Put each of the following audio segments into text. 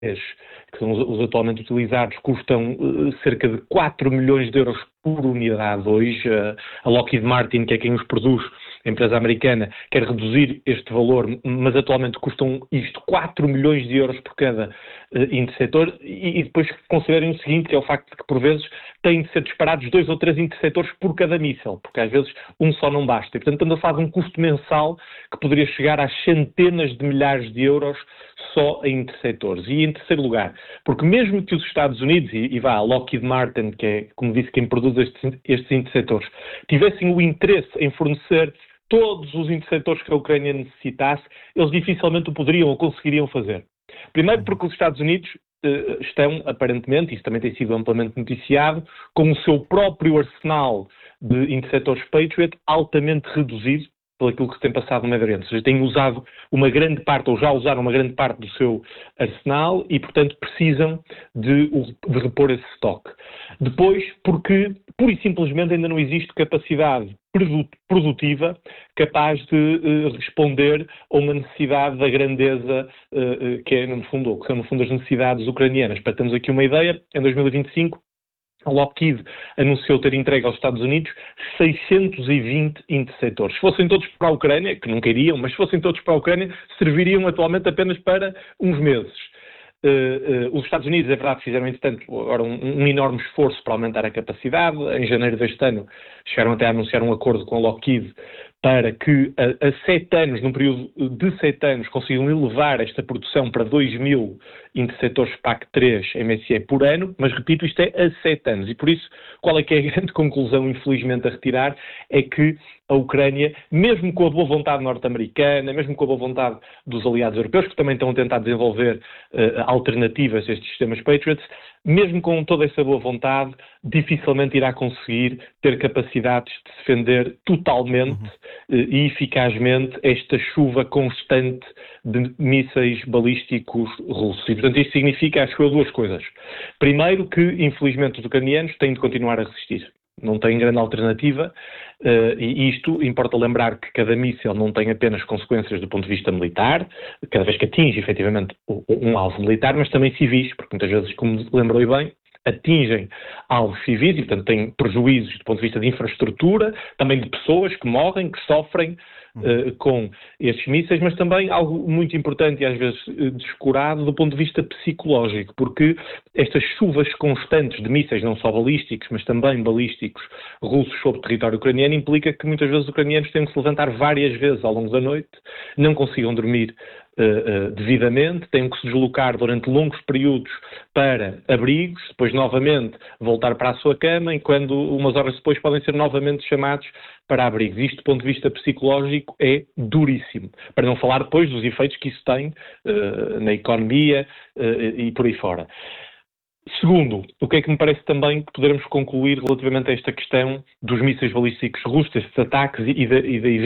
que são os atualmente utilizados, custam cerca de 4 milhões de euros por unidade hoje. A Lockheed Martin, que é quem os produz, a empresa americana, quer reduzir este valor, mas atualmente custam isto 4 milhões de euros por cada interceptor. E depois considerem o seguinte, que é o facto de que, por vezes, têm de ser disparados 2 ou 3 interceptores por cada míssil, porque às vezes um só não basta. E, portanto, estamos a falar de um custo mensal que poderia chegar às centenas de milhares de euros só em interceptores. E em terceiro lugar, porque mesmo que os Estados Unidos, a Lockheed Martin, que é, como disse, quem produz estes interceptores, tivessem o interesse em fornecer todos os interceptores que a Ucrânia necessitasse, eles dificilmente o poderiam ou conseguiriam fazer. Primeiro porque os Estados Unidos estão, aparentemente, isso também tem sido amplamente noticiado, com o seu próprio arsenal de interceptores Patriot altamente reduzido pelo aquilo que se tem passado no Médio Oriente. Ou seja, têm usado uma grande parte, ou já usaram uma grande parte do seu arsenal e, portanto, precisam de repor esse estoque. Depois, porque, pura e simplesmente, ainda não existe capacidade produtiva capaz de responder a uma necessidade da grandeza que é, no fundo, que são, no fundo, as necessidades ucranianas. Para termos aqui uma ideia, em 2025, a Lockheed anunciou ter entregue aos Estados Unidos 620 interceptores. Se fossem todos para a Ucrânia, que nunca iriam, mas se fossem todos para a Ucrânia, serviriam atualmente apenas para uns meses. Os Estados Unidos, é verdade, fizeram, entretanto, agora um enorme esforço para aumentar a capacidade. Em janeiro deste ano, chegaram até a anunciar um acordo com a Lockheed para que, a 7 anos, num período de 7 anos, consigam elevar esta produção para 2.000 interceptores PAC-3 MSE por ano, mas, repito, isto é a 7 anos. E, por isso, qual é que é a grande conclusão, infelizmente, a retirar? É que a Ucrânia, mesmo com a boa vontade norte-americana, mesmo com a boa vontade dos aliados europeus, que também estão a tentar desenvolver alternativas a estes sistemas Patriots, mesmo com toda essa boa vontade, dificilmente irá conseguir ter capacidades de defender totalmente e eficazmente esta chuva constante de mísseis balísticos russos. E, portanto, isto significa, acho eu, duas coisas. Primeiro, que, infelizmente, os ucranianos têm de continuar a resistir. Não têm grande alternativa, e isto importa lembrar que cada míssil não tem apenas consequências do ponto de vista militar, cada vez que atinge efetivamente um alvo militar, mas também civis, porque muitas vezes, como lembrou bem, atingem alvos civis e, portanto, têm prejuízos do ponto de vista de infraestrutura, também de pessoas que morrem, que sofrem com estes mísseis, mas também algo muito importante e às vezes descurado do ponto de vista psicológico, porque estas chuvas constantes de mísseis, não só balísticos, mas também balísticos russos sobre o território ucraniano, implica que muitas vezes os ucranianos têm que se levantar várias vezes ao longo da noite, não consigam dormir devidamente, têm que se deslocar durante longos períodos para abrigos, depois novamente voltar para a sua cama, e quando umas horas depois podem ser novamente chamados para abrigos. Isto, do ponto de vista psicológico, é duríssimo. Para não falar depois dos efeitos que isso tem na economia e por aí fora. Segundo, o que é que me parece também que poderemos concluir relativamente a esta questão dos mísseis balísticos russos, destes ataques e das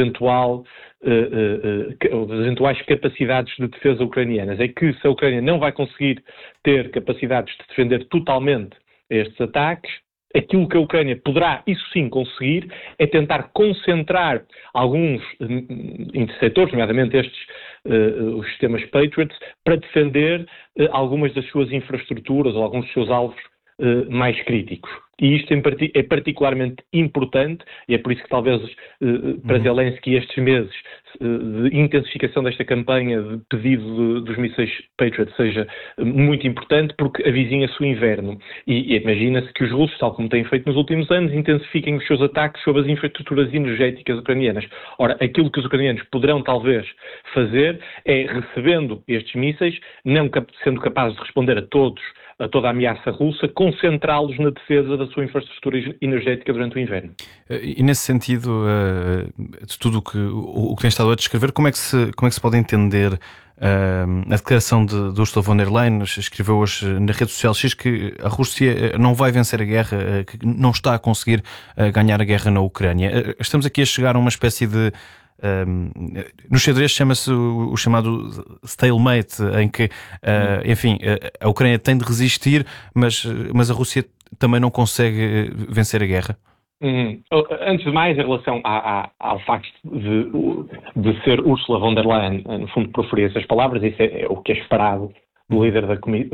eventuais capacidades de defesa ucranianas, é que se a Ucrânia não vai conseguir ter capacidades de defender totalmente estes ataques, aquilo que a Ucrânia poderá, isso sim, conseguir é tentar concentrar alguns interceptores, nomeadamente os sistemas Patriots, para defender algumas das suas infraestruturas ou alguns dos seus alvos mais críticos. E isto é particularmente importante, e é por isso que talvez para Zelensky estes meses de intensificação desta campanha de pedido dos mísseis Patriot seja muito importante, porque avizinha-se o inverno. E imagina-se que os russos, tal como têm feito nos últimos anos, intensifiquem os seus ataques sobre as infraestruturas energéticas ucranianas. Ora, aquilo que os ucranianos poderão talvez fazer é, recebendo estes mísseis, não sendo capazes de responder a toda a ameaça russa, concentrá-los na defesa da sua infraestrutura energética durante o inverno. E nesse sentido, de tudo o que tem estado a descrever, como é que se pode entender a declaração de Ursula von der Leyen? Escreveu hoje na rede social X que a Rússia não vai vencer a guerra, que não está a conseguir ganhar a guerra na Ucrânia. Estamos aqui a chegar a uma espécie de... no xadrez chama-se o chamado stalemate, em que, enfim, a Ucrânia tem de resistir, mas a Rússia também não consegue vencer a guerra. Antes de mais, em relação ao facto de ser Ursula von der Leyen, no fundo, proferir essas palavras, isso é o que é esperado do líder